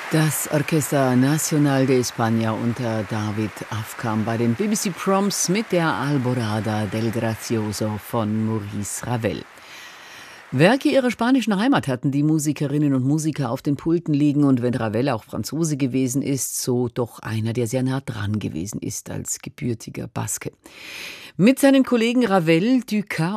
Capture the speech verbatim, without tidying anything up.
Das Orchestra Nacional de España unter David Afkham bei den B B C Proms mit der Alborada del Gracioso von Maurice Ravel. Werke ihrer spanischen Heimat hatten die Musikerinnen und Musiker auf den Pulten liegen, und wenn Ravel auch Franzose gewesen ist, so doch einer, der sehr nah dran gewesen ist als gebürtiger Baske. Mit seinen Kollegen Ravel, Dukas